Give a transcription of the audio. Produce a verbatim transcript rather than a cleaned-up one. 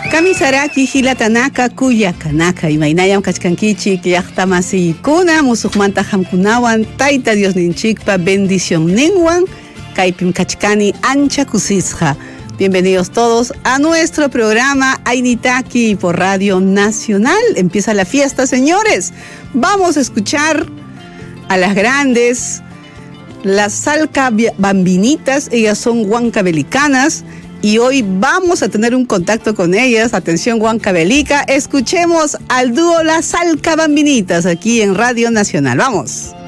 Kamisaraki hilatanaka kuyakanaka imaynallam kachkankichik llaqtamasiykuna musuqmanta hamkunawan Tayta Dios ninchikpa bendición ninwan kaypim kachkani ancha kusisqa. Bienvenidos todos a nuestro programa Ainitaki por Radio Nacional. Empieza la fiesta, señores. Vamos a escuchar a las grandes, las salcabambinitas. Ellas son huancavelicanas y hoy vamos a tener un contacto con ellas. Atención, Huancavelica. Escuchemos al dúo Las Salcabambinitas aquí en Radio Nacional. Vamos.